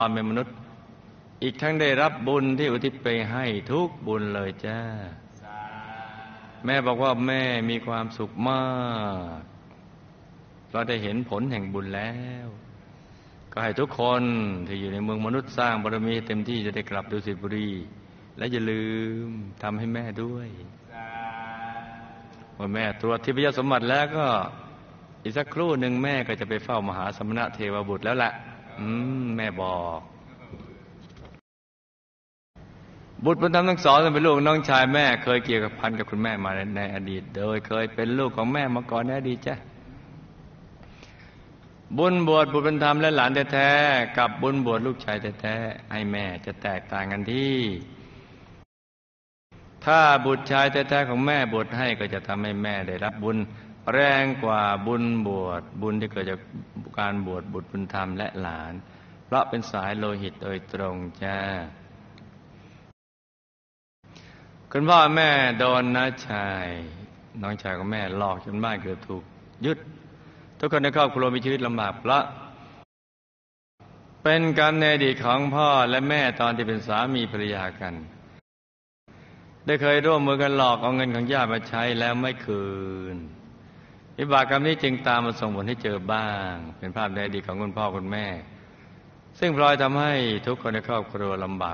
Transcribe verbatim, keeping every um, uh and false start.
ความเป็นมนุษย์อีกทั้งได้รับบุญที่อุทิศไปให้ทุกบุญเลยจ้าแม่บอกว่าแม่มีความสุขมากเราได้เห็นผลแห่งบุญแล้วก็ให้ทุกคนที่อยู่ในเมืองมนุษย์สร้างบารมีเต็มที่จะได้กลับดุสิตบุรีและอย่าลืมทำให้แม่ด้วยพอแม่ตรวจทิพยสมบัติแล้วก็อีกสักครู่หนึ่งแม่ก็จะไปเฝ้ามหาสมณะเทวบุตรแล้วแหละอืมแม่บอกบุตรบุญธรรมทั้งสองเป็นลูกน้องชายแม่เคยเกี่ยวกับพันกับคุณแม่มาในอดีตโดยเคยเป็นลูกของแม่มาก่อนในอดีตจ้ะบุญบวชบุตรบุญธรรมและหลานแท้ๆกับบุญบวชลูกชายแท้ๆให้แม่จะแตกต่างกันที่ถ้าบุตรชายแท้ๆของแม่บวชให้ก็จะทำให้แม่ได้รับบุญแรงกว่าบุญบวชบุญที่เกิดจากการบวชบุตรบุญธรรมและหลานเพราะเป็นสายโลหิตโดยตรงจ้าคุณพ่อแม่โดนน้าชายน้องชายของแม่หลอกจนบ้านเกือบถูกยึดทุกคนในครอบครัวมีชีวิตลำบากเพราะเป็นกรรมในอดีตของพ่อและแม่ตอนที่เป็นสามีภรรยากันได้เคยร่วมมือกันหลอกเอาเงินของญาติมาใช้แล้วไม่คืนวิบากกรรมนี้จึงตามมาส่งผลให้เจอบ้างเป็นภาพในอดีตของคุณพ่อคุณแม่ซึ่งพลอยทำให้ทุกคนในครอบครัวลำบาก